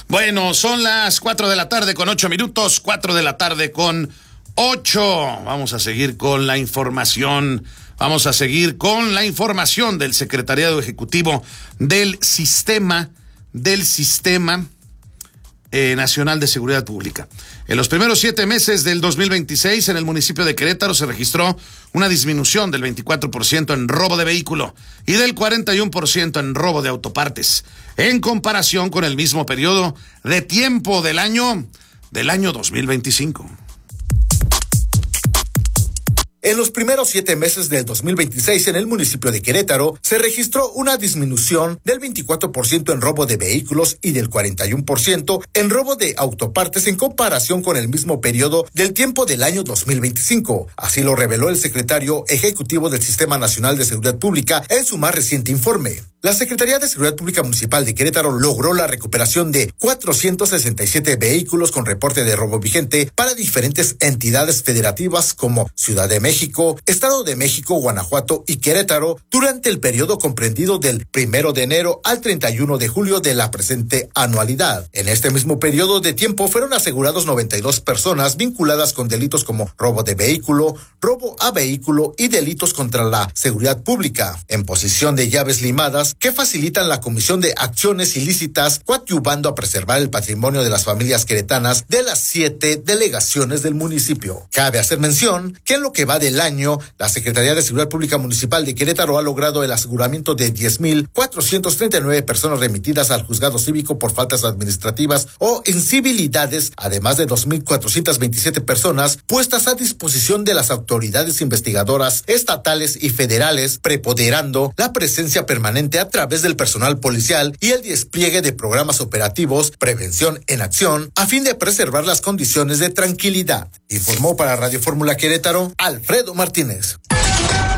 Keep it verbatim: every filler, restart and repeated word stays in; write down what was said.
Bueno, son las cuatro de la tarde con ocho minutos, cuatro de la tarde con ocho. Vamos a seguir con la información, vamos a seguir con la información del Secretariado Ejecutivo del Sistema, del Sistema eh, Nacional de Seguridad Pública. En los primeros siete meses del dos mil veintiséis, en el municipio de Querétaro se registró una disminución del veinticuatro por ciento en robo de vehículo y del cuarenta y uno por ciento en robo de autopartes, en comparación con el mismo periodo de tiempo del año, del año dos mil veinticinco. En los primeros siete meses del dos mil veintiséis en el municipio de Querétaro se registró una disminución del veinticuatro por ciento en robo de vehículos y del cuarenta y uno por ciento en robo de autopartes en comparación con el mismo periodo del tiempo del año dos mil veinticinco. Así lo reveló el secretario ejecutivo del Sistema Nacional de Seguridad Pública en su más reciente informe. La Secretaría de Seguridad Pública Municipal de Querétaro logró la recuperación de cuatrocientos sesenta y siete vehículos con reporte de robo vigente para diferentes entidades federativas como Ciudad de México, Estado de México, Guanajuato y Querétaro durante el periodo comprendido del primero de enero al treinta y uno de julio de la presente anualidad. En este mismo periodo de tiempo fueron asegurados noventa y dos personas vinculadas con delitos como robo de vehículo, robo a vehículo y delitos contra la seguridad pública, en posesión de llaves limadas que facilitan la comisión de acciones ilícitas, coadyuvando a preservar el patrimonio de las familias queretanas de las siete delegaciones del municipio. Cabe hacer mención que en lo que va del año, la Secretaría de Seguridad Pública Municipal de Querétaro ha logrado el aseguramiento de diez mil cuatrocientas treinta y nueve personas remitidas al juzgado cívico por faltas administrativas o incivilidades, además de dos mil cuatrocientas veintisiete personas puestas a disposición de las autoridades investigadoras estatales y federales, preponderando la presencia permanente a través del personal policial y el despliegue de programas operativos, prevención en acción, a fin de preservar las condiciones de tranquilidad. Informó para Radio Fórmula Querétaro, Alfredo Martínez.